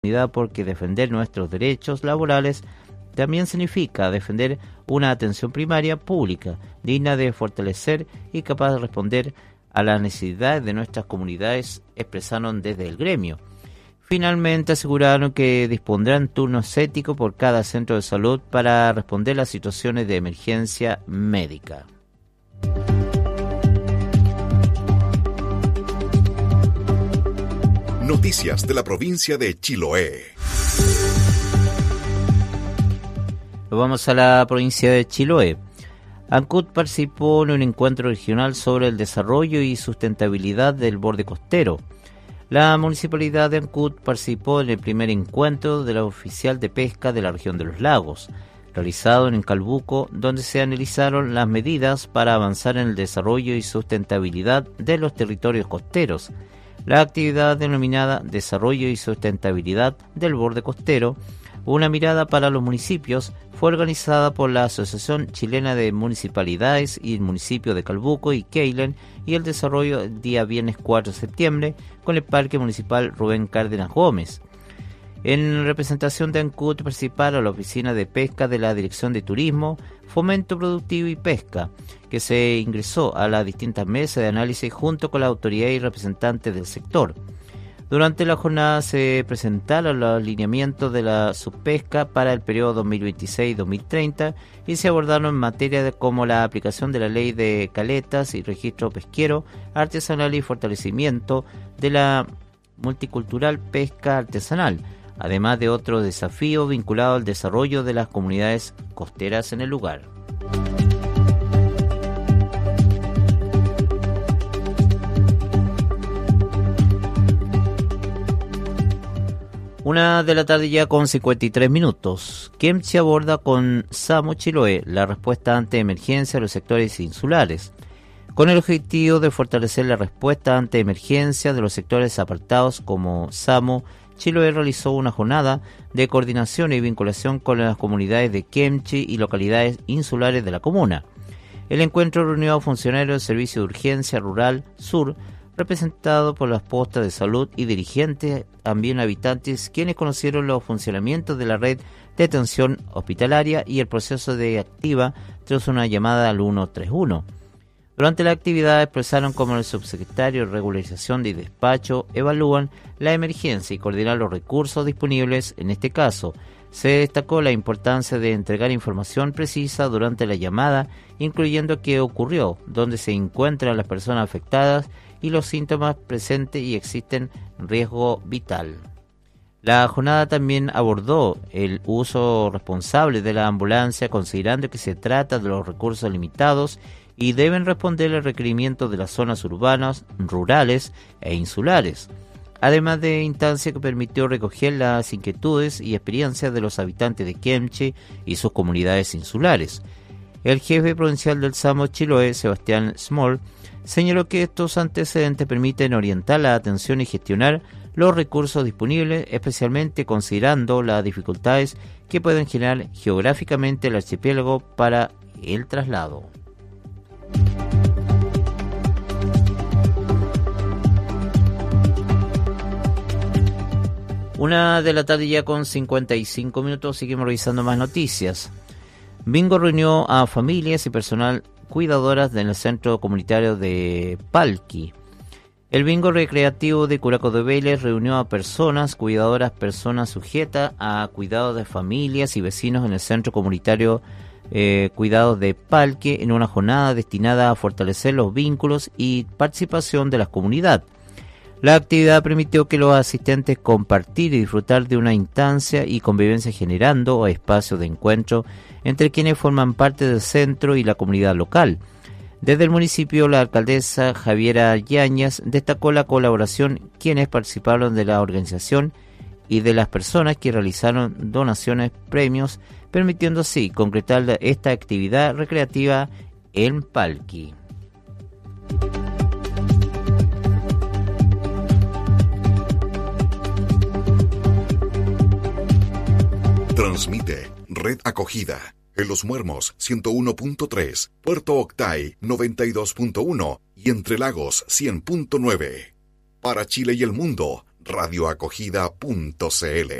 porque defender nuestros derechos laborales también significa defender una atención primaria pública, digna de fortalecer y capaz de responder a las necesidades de nuestras comunidades, expresaron desde el gremio. Finalmente aseguraron que dispondrán turnos éticos por cada centro de salud para responder a situaciones de emergencia médica. Noticias de la provincia de Chiloé. Vamos a la provincia de Chiloé. Ancud participó en un encuentro regional sobre el desarrollo y sustentabilidad del borde costero. La municipalidad de Ancud participó en el primer encuentro de la oficial de pesca de la región de los lagos, realizado en Calbuco, donde se analizaron las medidas para avanzar en el desarrollo y sustentabilidad de los territorios costeros. La actividad denominada Desarrollo y Sustentabilidad del Borde Costero, una mirada para los municipios, fue organizada por la Asociación Chilena de Municipalidades y el municipio de Calbuco y Keilen y el desarrollo el día viernes 4 de septiembre con el Parque Municipal Rubén Cárdenas Gómez. En representación de Ancud participaron la Oficina de Pesca de la Dirección de Turismo, Fomento Productivo y Pesca, que se ingresó a las distintas mesas de análisis junto con la autoridad y representantes del sector. Durante la jornada se presentaron los lineamientos de la subpesca para el periodo 2026-2030 y se abordaron materias como la aplicación de la ley de caletas y registro pesquero artesanal y fortalecimiento de la multicultural pesca artesanal, además de otros desafíos vinculados al desarrollo de las comunidades costeras en el lugar. Una de la tarde ya con 53 minutos. Kemchi aborda con SAMU Chiloé la respuesta ante emergencia de los sectores insulares. Con el objetivo de fortalecer la respuesta ante emergencia de los sectores apartados como SAMU, Chiloé realizó una jornada de coordinación y vinculación con las comunidades de Kemchi y localidades insulares de la comuna. El encuentro reunió a funcionarios del Servicio de Urgencia Rural Sur, representado por las postas de salud y dirigentes, también habitantes, quienes conocieron los funcionamientos de la red de atención hospitalaria y el proceso de activa tras una llamada al 131. Durante la actividad expresaron cómo el subsecretario de Regularización y Despacho evalúan la emergencia y coordinar los recursos disponibles. En este caso, se destacó la importancia de entregar información precisa durante la llamada, incluyendo qué ocurrió, dónde se encuentran las personas afectadas y los síntomas presentes y existen riesgo vital. La jornada también abordó el uso responsable de la ambulancia, considerando que se trata de los recursos limitados y deben responder al requerimiento de las zonas urbanas, rurales e insulares, además de instancia que permitió recoger las inquietudes y experiencias de los habitantes de Kemchi y sus comunidades insulares. El jefe provincial del SAMU Chiloé, Sebastián Small, señaló que estos antecedentes permiten orientar la atención y gestionar los recursos disponibles, especialmente considerando las dificultades que pueden generar geográficamente el archipiélago para el traslado. Una de la tarde ya con 55 minutos, seguimos revisando más noticias. Bingo reunió a familias y personal cuidadoras en el centro comunitario de Palqui. El bingo recreativo de Curaco de Vélez reunió a personas cuidadoras, personas sujetas a cuidados de familias y vecinos en el centro comunitario Cuidados de Palqui en una jornada destinada a fortalecer los vínculos y participación de la comunidad. La actividad permitió que los asistentes compartir y disfrutar de una instancia y convivencia, generando espacios de encuentro entre quienes forman parte del centro y la comunidad local. Desde el municipio, la alcaldesa Javiera Yáñez destacó la colaboración quienes participaron de la organización y de las personas que realizaron donaciones, premios, permitiendo así concretar esta actividad recreativa en Palqui. Transmite Red Acogida en Los Muermos 101.3, Puerto Octay 92.1 y Entre Lagos 100.9. Para Chile y el mundo, radioacogida.cl.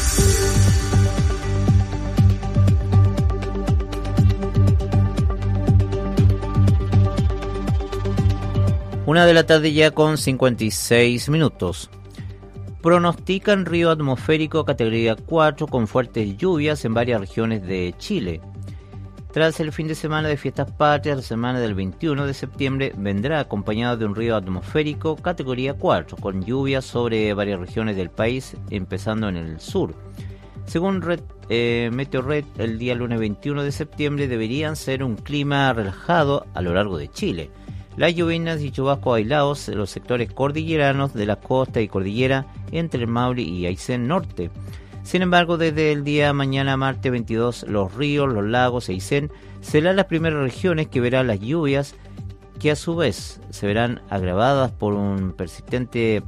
Una de la tarde ya con 56 minutos. Pronostican río atmosférico categoría 4 con fuertes lluvias en varias regiones de Chile. Tras el fin de semana de fiestas patrias, la semana del 21 de septiembre vendrá acompañado de un río atmosférico categoría 4 con lluvias sobre varias regiones del país, empezando en el sur. Según Meteorred, el día lunes 21 de septiembre deberían ser un clima relajado a lo largo de Chile. Las lluvias y chubascos aislados en los sectores cordilleranos de la costa y cordillera entre el Maule y Aysén Norte. Sin embargo, desde el día mañana, martes 22, los ríos, los lagos e Aysén serán las primeras regiones que verán las lluvias, que a su vez se verán agravadas por un persistente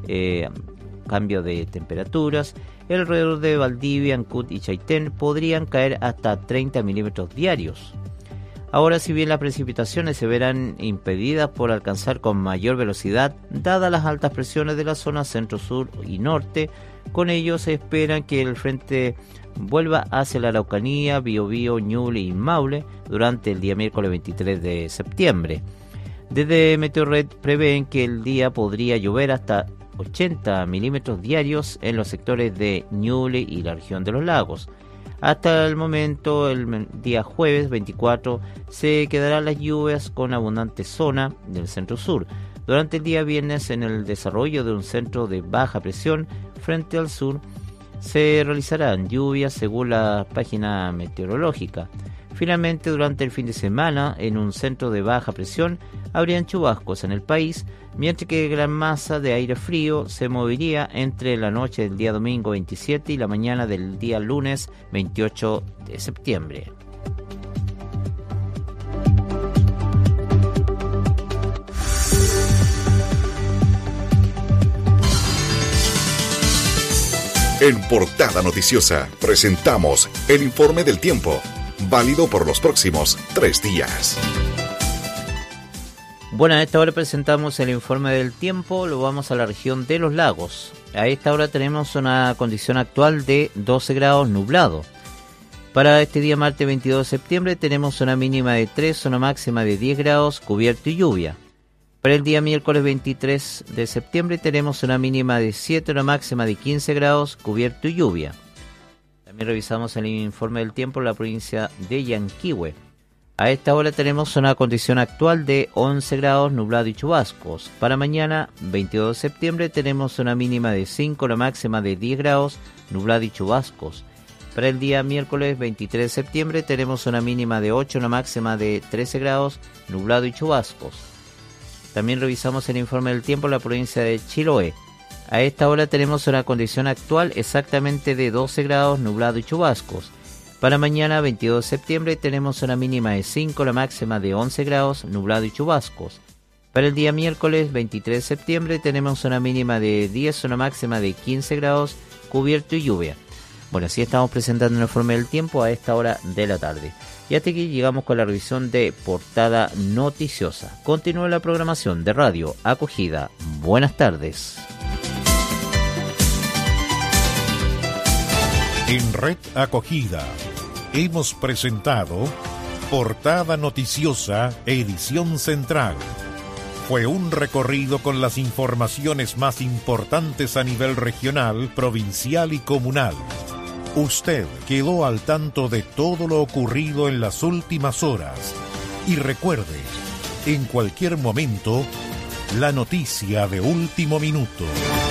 cambio de temperaturas. Alrededor de Valdivia, Ancud y Chaitén podrían caer hasta 30 milímetros diarios. Ahora, si bien las precipitaciones se verán impedidas por alcanzar con mayor velocidad, dadas las altas presiones de la zona centro, sur y norte, con ello se espera que el frente vuelva hacia la Araucanía, Biobío, Ñuble y Maule durante el día miércoles 23 de septiembre. Desde Meteorred prevén que el día podría llover hasta 80 milímetros diarios en los sectores de Ñuble y la región de los lagos. Hasta el momento, el día jueves 24, se quedarán las lluvias con abundante zona del centro-sur. Durante el día viernes, en el desarrollo de un centro de baja presión frente al sur, se realizarán lluvias según la página meteorológica. Finalmente, durante el fin de semana, en un centro de baja presión, habrían chubascos en el país, mientras que gran masa de aire frío se movería entre la noche del día domingo 27 y la mañana del día lunes 28 de septiembre. En Portada Noticiosa presentamos el informe del tiempo, válido por los próximos 3 días. Bueno, a esta hora presentamos el informe del tiempo, lo vamos a la región de los lagos. A esta hora tenemos una condición actual de 12 grados nublado. Para este día martes 22 de septiembre tenemos una mínima de 3, una máxima de 10 grados, cubierto y lluvia. Para el día miércoles 23 de septiembre tenemos una mínima de 7, una máxima de 15 grados, cubierto y lluvia. También revisamos el informe del tiempo en la provincia de Yanquihue. A esta hora tenemos una condición actual de 11 grados, nublado y chubascos. Para mañana, 22 de septiembre, tenemos una mínima de 5, una máxima de 10 grados, nublado y chubascos. Para el día miércoles 23 de septiembre, tenemos una mínima de 8, una máxima de 13 grados, nublado y chubascos. También revisamos el informe del tiempo en la provincia de Chiloé. A esta hora tenemos una condición actual exactamente de 12 grados, nublado y chubascos. Para mañana, 22 de septiembre, tenemos una mínima de 5, la máxima de 11 grados, nublado y chubascos. Para el día miércoles, 23 de septiembre, tenemos una mínima de 10, una máxima de 15 grados, cubierto y lluvia. Bueno, así estamos presentando el informe del tiempo a esta hora de la tarde. Y hasta aquí llegamos con la revisión de Portada Noticiosa. Continúa la programación de Radio Acogida. Buenas tardes. En Red Acogida hemos presentado Portada Noticiosa, edición central. Fue un recorrido con las informaciones más importantes a nivel regional, provincial y comunal. Usted quedó al tanto de todo lo ocurrido en las últimas horas. Y recuerde, en cualquier momento, la noticia de último minuto.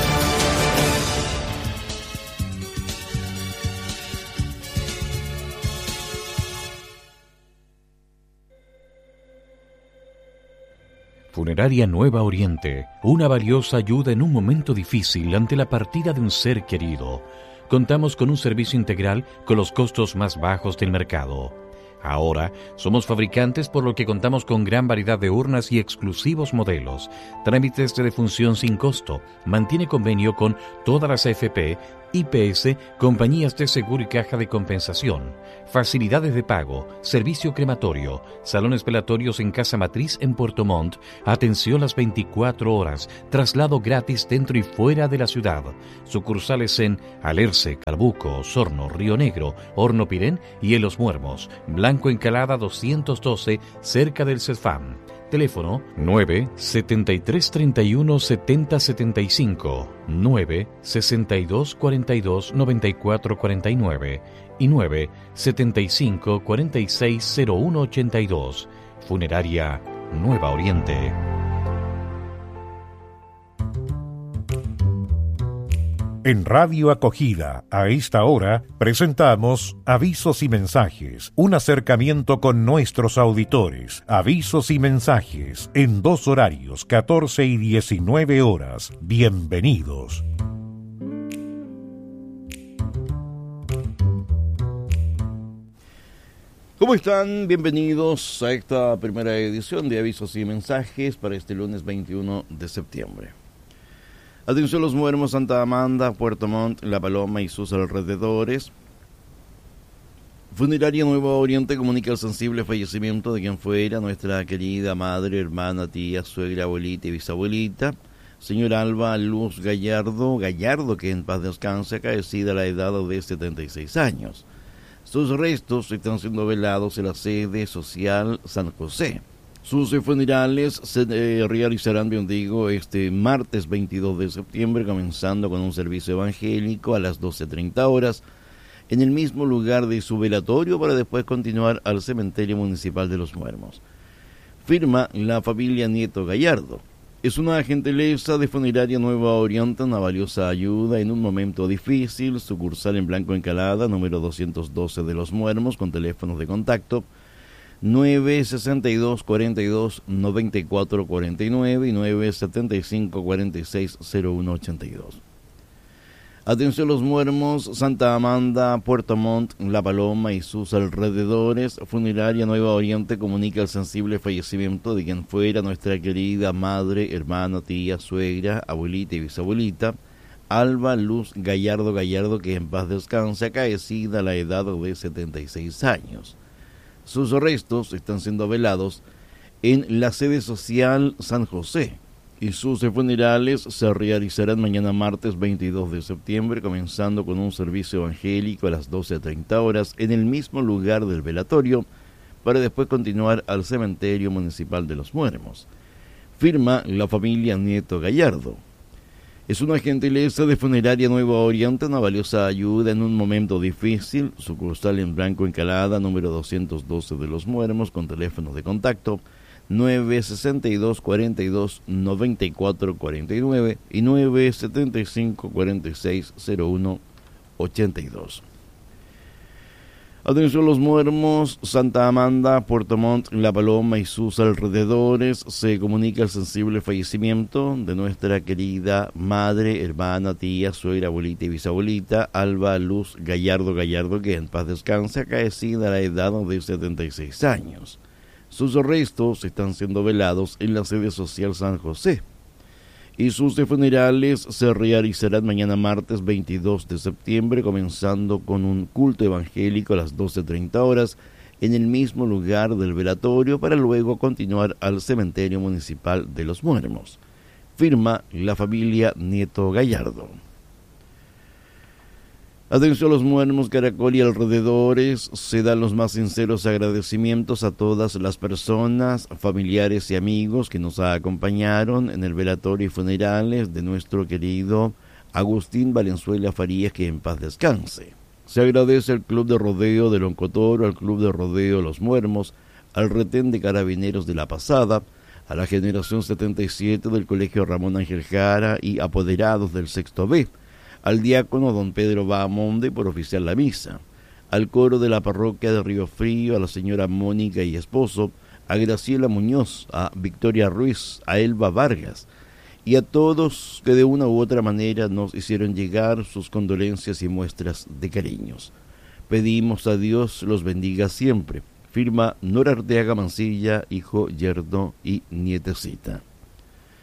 Funeraria Nueva Oriente, una valiosa ayuda en un momento difícil ante la partida de un ser querido. Contamos con un servicio integral con los costos más bajos del mercado. Ahora somos fabricantes, por lo que contamos con gran variedad de urnas y exclusivos modelos. Trámites de defunción sin costo. Mantiene convenio con todas las AFP IPS, compañías de seguro y caja de compensación, facilidades de pago, servicio crematorio, salones velatorios en Casa Matriz en Puerto Montt, atención las 24 horas, traslado gratis dentro y fuera de la ciudad. Sucursales en Alerce, Calbuco, Osorno, Río Negro, Horno Pirén y en Los Muermos, Blanco Encalada 212, cerca del CEFAM. Teléfono 9-7331-7075, 9-6242-9449 y 9-7546-0182. Funeraria Nueva Oriente. En Radio Acogida, a esta hora, presentamos Avisos y Mensajes, un acercamiento con nuestros auditores. Avisos y mensajes, en 2 horarios, 14 y 19 horas. Bienvenidos. ¿Cómo están? Bienvenidos a esta primera edición de Avisos y Mensajes para este lunes 21 de septiembre. Atención Los Muermos, Santa Amanda, Puerto Montt, La Paloma y sus alrededores. Funeraria Nuevo Oriente comunica el sensible fallecimiento de quien fuera nuestra querida madre, hermana, tía, suegra, abuelita y bisabuelita, señora Alba Luz Gallardo, que en paz descanse, acaecida a la edad de 76 años. Sus restos están siendo velados en la sede social San José. Sus funerales se realizarán, bien digo, este martes 22 de septiembre, comenzando con un servicio evangélico a las 12:30 horas, en el mismo lugar de su velatorio, para después continuar al cementerio municipal de Los Muermos. Firma la familia Nieto Gallardo. Es una gentileza de Funeraria Nueva Oriente, una valiosa ayuda en un momento difícil. Sucursal en Blanco Encalada, número 212 de Los Muermos, con teléfonos de contacto 962-42-9449 y 975-46-0182. Atención Los Muermos, Santa Amanda, Puerto Montt, La Paloma y sus alrededores. Funeraria Nueva Oriente comunica el sensible fallecimiento de quien fuera nuestra querida madre, hermana, tía, suegra, abuelita y bisabuelita, Alba Luz Gallardo, que en paz descanse, acaecida a la edad de 76 años. Sus restos están siendo velados en la sede social San José y sus funerales se realizarán mañana martes 22 de septiembre, comenzando con un servicio evangélico a las 12:30 horas en el mismo lugar del velatorio, para después continuar al cementerio municipal de Los Muermos. Firma la familia Nieto Gallardo. Es una gentileza de Funeraria Nueva Oriente, una valiosa ayuda en un momento difícil. Sucursal en Blanco Encalada, número 212 de Los Muermos, con teléfonos de contacto 962-42-9449 y 975-46-0182. Atención Los Muermos, Santa Amanda, Puerto Montt, La Paloma y sus alrededores. Se comunica el sensible fallecimiento de nuestra querida madre, hermana, tía, suegra, abuelita y bisabuelita, Alba Luz Gallardo, que en paz descanse, acaecida a la edad de 76 años. Sus restos están siendo velados en la sede social San José y sus funerales se realizarán mañana martes 22 de septiembre, comenzando con un culto evangélico a las 12:30 horas en el mismo lugar del velatorio, para luego continuar al cementerio municipal de Los Muermos. Firma la familia Nieto Gallardo. Atención Los Muermos, Caracol y alrededores, se dan los más sinceros agradecimientos a todas las personas, familiares y amigos que nos acompañaron en el velatorio y funerales de nuestro querido Agustín Valenzuela Farías, que en paz descanse. Se agradece al Club de Rodeo de Loncotoro, al Club de Rodeo Los Muermos, al Retén de Carabineros de La Pasada, a la generación 77 del Colegio Ramón Ángel Jara y apoderados del Sexto B, al diácono don Pedro Bahamonde por oficiar la misa, al coro de la parroquia de Río Frío, a la señora Mónica y esposo, a Graciela Muñoz, a Victoria Ruiz, a Elba Vargas, y a todos que de una u otra manera nos hicieron llegar sus condolencias y muestras de cariños. Pedimos a Dios los bendiga siempre. Firma Nora Arteaga Mancilla, hijo, yerno y nietecita.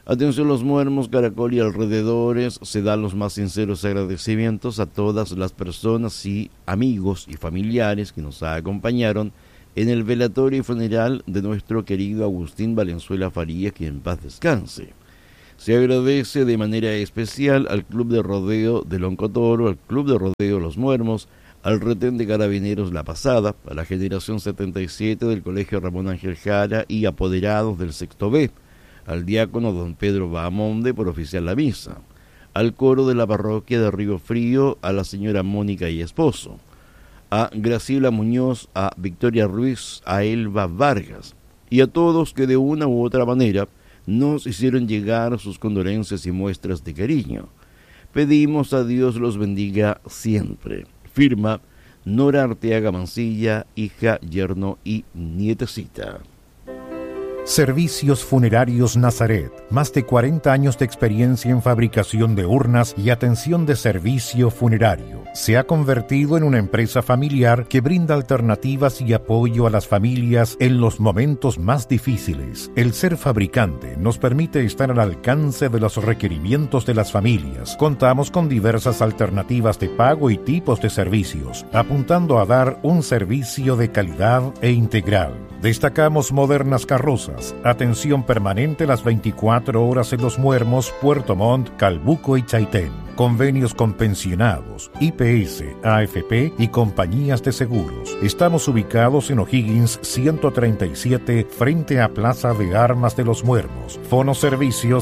Atención Los Muermos, Caracol y alrededores, se dan los más sinceros agradecimientos a todas las personas y amigos y familiares que nos acompañaron en el velatorio y funeral de nuestro querido Agustín Valenzuela Farías, que en paz descanse. Se agradece de manera especial al Club de Rodeo de Loncotoro, al Club de Rodeo Los Muermos, al Retén de Carabineros La Pasada, a la generación 77 del Colegio Ramón Ángel Jara y apoderados del Sexto B, al diácono don Pedro Bahamonde por oficiar la misa, al coro de la parroquia de Río Frío, a la señora Mónica y esposo, a Graciela Muñoz, a Victoria Ruiz, a Elba Vargas y a todos que de una u otra manera nos hicieron llegar sus condolencias y muestras de cariño. Pedimos a Dios los bendiga siempre. Firma Nora Arteaga Mancilla, hija, yerno y nietecita. Servicios Funerarios Nazaret. Más de 40 años de experiencia en fabricación de urnas y atención de servicio funerario. Se ha convertido en una empresa familiar que brinda alternativas y apoyo a las familias en los momentos más difíciles. El ser fabricante nos permite estar al alcance de los requerimientos de las familias. Contamos con diversas alternativas de pago y tipos de servicios, apuntando a dar un servicio de calidad e integral. Destacamos modernas carrozas, atención permanente las 24 horas en Los Muermos, Puerto Montt, Calbuco y Chaitén. Convenios con pensionados, IPS, AFP y compañías de seguros. Estamos ubicados en O'Higgins 137 frente a Plaza de Armas de Los Muermos. Fono servicio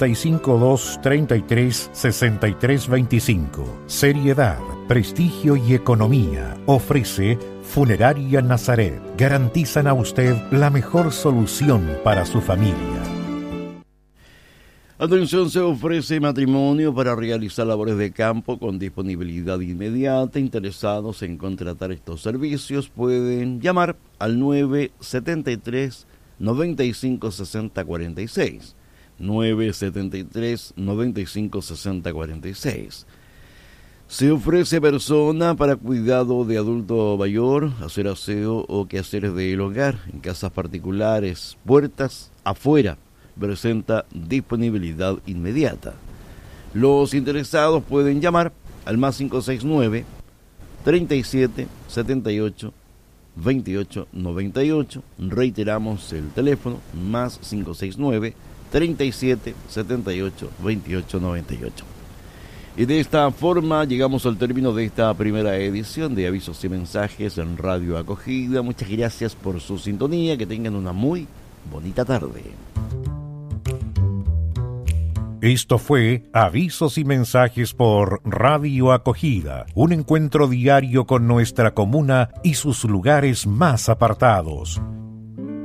652336325. Seriedad, prestigio y economía. Ofrece Funeraria Nazaret. Garantizan a usted la mejor solución para su familia. Atención, se ofrece matrimonio para realizar labores de campo con disponibilidad inmediata. Interesados en contratar estos servicios pueden llamar al 973 95 60 46. 973 95 60 46. Se ofrece persona para cuidado de adulto mayor, hacer aseo o quehaceres del hogar en casas particulares, puertas afuera. Presenta disponibilidad inmediata. Los interesados pueden llamar al más 569 37 78 28 98. Reiteramos el teléfono, más 569 37 78 28 98. Y de esta forma llegamos al término de esta primera edición de Avisos y Mensajes en Radio Acogida. Muchas gracias por su sintonía, que tengan una muy bonita tarde. Esto fue Avisos y Mensajes por Radio Acogida, un encuentro diario con nuestra comuna y sus lugares más apartados.